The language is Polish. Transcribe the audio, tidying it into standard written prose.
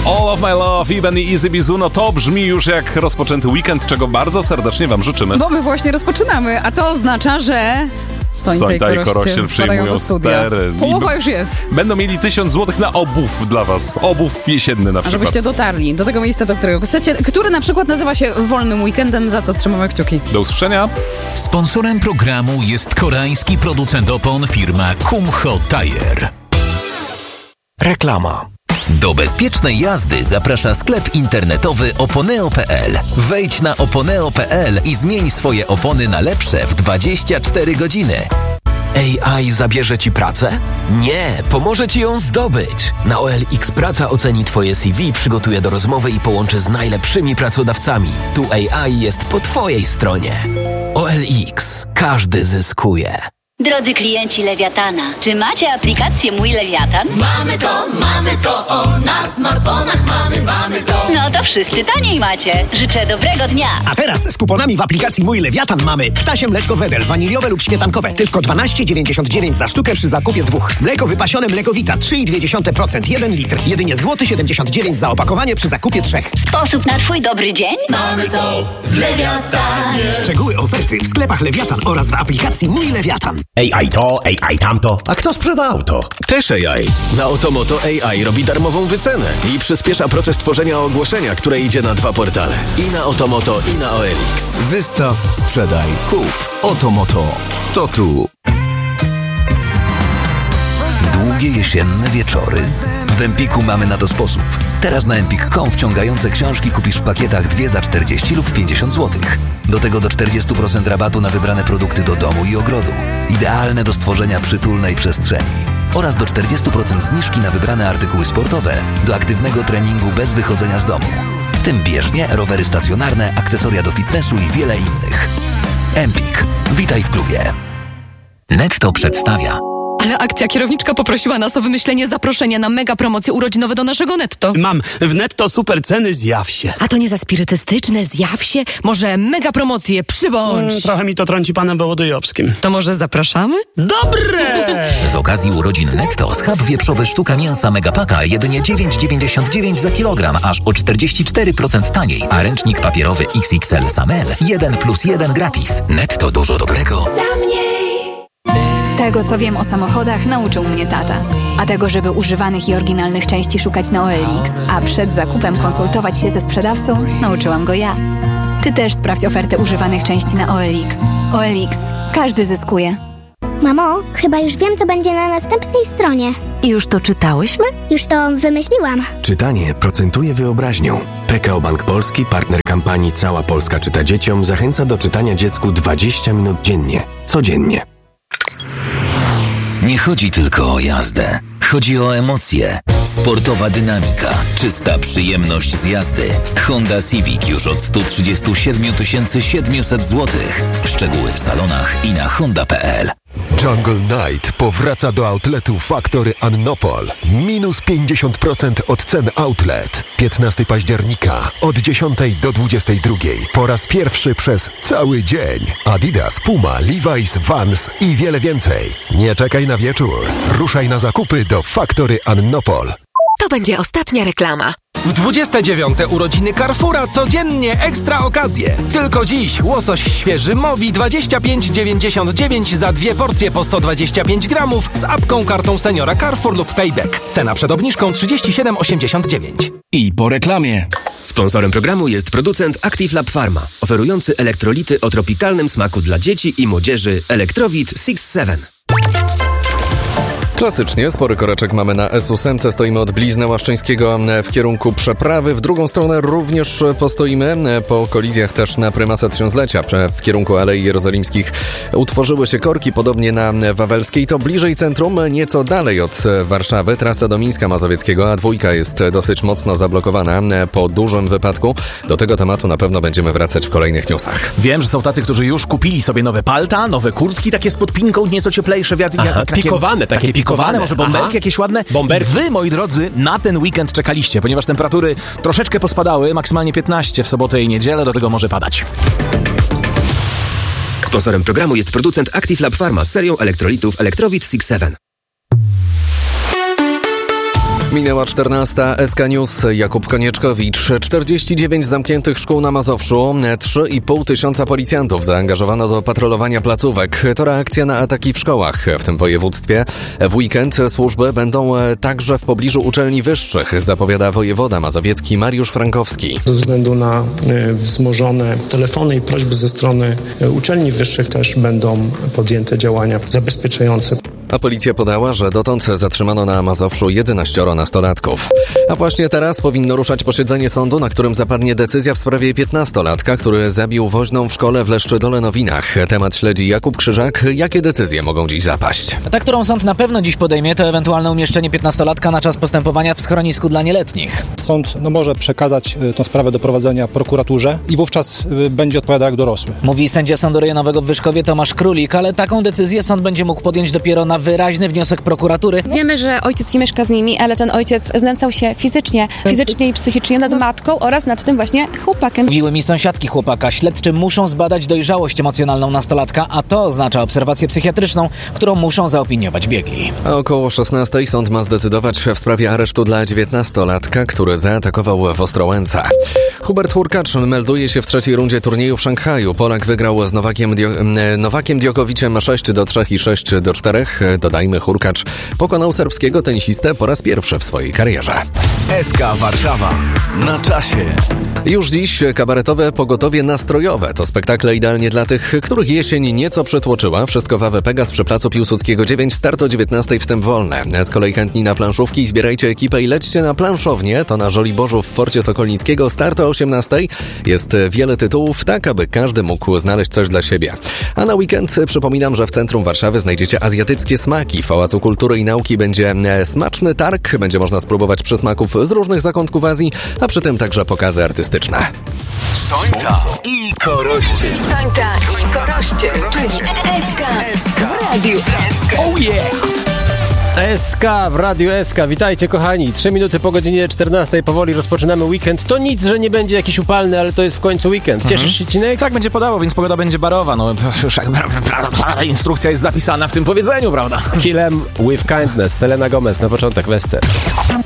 All of my love, Even i Easy Bizuno. To brzmi już jak rozpoczęty weekend, czego bardzo serdecznie wam życzymy. Bo my właśnie rozpoczynamy, a to oznacza, że Sońta i Korościel przyjmują stery. Połowa już jest. Będą mieli 1000 zł na obów dla was. Obów jesienny na przykład. Żebyście dotarli do tego miejsca, do którego chcecie, który na przykład nazywa się wolnym weekendem, za co trzymamy kciuki. Do usłyszenia. Sponsorem programu jest koreański producent opon firma Kumho Tire. Reklama. Do bezpiecznej jazdy zaprasza sklep internetowy oponeo.pl. Wejdź na oponeo.pl i zmień swoje opony na lepsze w 24 godziny. AI zabierze ci pracę? Nie, pomoże ci ją zdobyć. Na OLX Praca oceni twoje CV, przygotuje do rozmowy i połączy z najlepszymi pracodawcami. Tu AI jest po twojej stronie. OLX. Każdy zyskuje. Drodzy klienci Lewiatana, czy macie aplikację Mój Lewiatan? Mamy to, o, na smartfonach mamy to. No to wszyscy taniej macie. Życzę dobrego dnia. A teraz z kuponami w aplikacji Mój Lewiatan mamy ptasie mleczko Wedel, waniliowe lub śmietankowe, tylko 12,99 za sztukę przy zakupie 2. Mleko wypasione Mleko Vita, 3,2%, 1 litr, jedynie złoty 79 za opakowanie przy zakupie 3. Sposób na twój dobry dzień? Mamy to w Lewiatanie. Szczegóły oferty w sklepach Lewiatan oraz w aplikacji Mój Lewiatan. AI to, AI tamto. A kto sprzeda auto? Też AI. Na Otomoto AI robi darmową wycenę i przyspiesza proces tworzenia ogłoszenia, które idzie na 2 portale. I na Otomoto, i na OLX. Wystaw, sprzedaj, kup. Otomoto. To tu. Długie jesienne wieczory? W Empiku mamy na to sposób. Teraz na empik.com wciągające książki kupisz w pakietach 2 za 40 lub 50 zł. Do tego do 40% rabatu na wybrane produkty do domu i ogrodu. Idealne do stworzenia przytulnej przestrzeni. Oraz do 40% zniżki na wybrane artykuły sportowe do aktywnego treningu bez wychodzenia z domu. W tym bieżnie, rowery stacjonarne, akcesoria do fitnessu i wiele innych. Empik. Witaj w klubie. Netto przedstawia. Ale akcja kierowniczka poprosiła nas o wymyślenie zaproszenia na mega promocje urodzinowe do naszego Netto. Mam. W Netto super ceny, zjaw się. A to nie za spirytystyczne, zjaw się? Może mega promocje, przybądź. Trochę mi to trąci panem Wołodyjowskim. To może zapraszamy? Dobre! Z okazji urodzin Netto schab wieprzowy sztuka mięsa Megapaka jedynie 9,99 za kilogram, aż o 44% taniej. A ręcznik papierowy XXL Samel 1+1 gratis. Netto, dużo dobrego. Tego, co wiem o samochodach, nauczył mnie tata. A tego, żeby używanych i oryginalnych części szukać na OLX, a przed zakupem konsultować się ze sprzedawcą, nauczyłam go ja. Ty też sprawdź ofertę używanych części na OLX. OLX. Każdy zyskuje. Mamo, chyba już wiem, co będzie na następnej stronie. I już to czytałyśmy? Już to wymyśliłam. Czytanie procentuje wyobraźnią. PKO Bank Polski, partner kampanii Cała Polska czyta dzieciom, zachęca do czytania dziecku 20 minut dziennie. Codziennie. Nie chodzi tylko o jazdę. Chodzi o emocje. Sportowa dynamika, czysta przyjemność z jazdy. Honda Civic już od 137 700 zł. Szczegóły w salonach i na honda.pl. Jungle Night powraca do outletu Factory Annopol. Minus 50% od cen outlet. 15 października od 10 do 22. Po raz pierwszy przez cały dzień. Adidas, Puma, Levi's, Vans i wiele więcej. Nie czekaj na wieczór. Ruszaj na zakupy do Factory Annopol. To będzie ostatnia reklama. W 29. urodziny Carrefoura codziennie ekstra okazje. Tylko dziś łosoś świeży Mowi 25,99 za 2 porcje po 125 gramów z apką, kartą seniora Carrefour lub Payback. Cena przed obniżką 37,89. I po reklamie. Sponsorem programu jest producent Active Lab Pharma, oferujący elektrolity o tropikalnym smaku dla dzieci i młodzieży Electrowit 6-7. Klasycznie spory koreczek mamy na S8. Stoimy od Blizna Łaszczyńskiego w kierunku Przeprawy. W drugą stronę również postoimy. Po kolizjach też na Prymasa Książlecia w kierunku Alei Jerozolimskich utworzyły się korki, podobnie na Wawelskiej. To bliżej centrum, nieco dalej od Warszawy. Trasa do Mińska Mazowieckiego, A2 jest dosyć mocno zablokowana po dużym wypadku. Do tego tematu na pewno będziemy wracać w kolejnych newsach. Wiem, że są tacy, którzy już kupili sobie nowe palta, nowe kurtki, takie z podpinką, nieco cieplejsze. Takie pikowane, może bąbelki jakieś ładne. Bąbelki. Wy, moi drodzy, na ten weekend czekaliście, ponieważ temperatury troszeczkę pospadały, maksymalnie 15 w sobotę i niedzielę, do tego może padać. Sponsorem programu jest producent Active Lab Pharma z serią elektrolitów Electrowit 6-7. Minęła 14. SK News. Jakub Konieczkowicz. 49 zamkniętych szkół na Mazowszu. 3,5 tysiąca policjantów zaangażowano do patrolowania placówek. To reakcja na ataki w szkołach w tym województwie. W weekend służby będą także w pobliżu uczelni wyższych, zapowiada wojewoda mazowiecki Mariusz Frankowski. Ze względu na wzmożone telefony i prośby ze strony uczelni wyższych też będą podjęte działania zabezpieczające. A policja podała, że dotąd zatrzymano na Mazowszu 11 nastolatków. A właśnie teraz powinno ruszać posiedzenie sądu, na którym zapadnie decyzja w sprawie 15-latka, który zabił woźną w szkole w Leszczydole-Nowinach. Temat śledzi Jakub Krzyżak. Jakie decyzje mogą dziś zapaść? Ta, którą sąd na pewno dziś podejmie, to ewentualne umieszczenie 15-latka na czas postępowania w schronisku dla nieletnich. Sąd może przekazać tę sprawę do prowadzenia prokuraturze i wówczas będzie odpowiadał jak dorosły. Mówi sędzia Sądu Rejonowego w Wyszkowie Tomasz Królik, ale taką decyzję sąd będzie mógł podjąć dopiero na wyraźny wniosek prokuratury. Wiemy, że ojciec nie mieszka z nimi, ale ten ojciec znęcał się fizycznie i psychicznie nad matką oraz nad tym właśnie chłopakiem. Mówiły mi sąsiadki chłopaka. Śledczy muszą zbadać dojrzałość emocjonalną nastolatka, a to oznacza obserwację psychiatryczną, którą muszą zaopiniować biegli. A około 16 sąd ma zdecydować w sprawie aresztu dla 19-latka, który zaatakował w Ostrołęce. Hubert Hurkacz melduje się w trzeciej rundzie turnieju w Szanghaju. Polak wygrał z Nowakiem Djokoviciem 6-3 i 6-4. Dodajmy, Hurkacz pokonał serbskiego tenisistę po raz pierwszy w swojej karierze. SK Warszawa. Na czasie. Już dziś kabaretowe pogotowie nastrojowe. To spektakle idealnie dla tych, których jesień nieco przytłoczyła. Wszystko w AW Pegas przy placu Piłsudskiego 9. Start o 19. Wstęp wolny. Z kolei chętni na planszówki zbierajcie ekipę i lećcie na planszownię. To na Żoliborzu w Forcie Sokolnickiego. Start o 18. Jest wiele tytułów, tak aby każdy mógł znaleźć coś dla siebie. A na weekend przypominam, że w centrum Warszawy znajdziecie azjatyckie smaki. W Pałacu Kultury i Nauki będzie smaczny targ. Będzie można spróbować przysmaków z różnych zakątków Azji, a przy tym także pokazy artystyczne. Sońta i Koroście. Sońta i Koroście, czyli SK w Radiu SK. Oh yeah! SK w Radiu SK. Witajcie kochani. 3 minuty po godzinie 14. Powoli rozpoczynamy weekend. To nic, że nie będzie jakiś upalny, ale to jest w końcu weekend. Cieszysz się, Cinek? Tak, będzie podało, więc pogoda będzie barowa. No to już instrukcja jest zapisana w tym powiedzeniu, prawda? Kill 'em with kindness. Selena Gomez na początek w SC.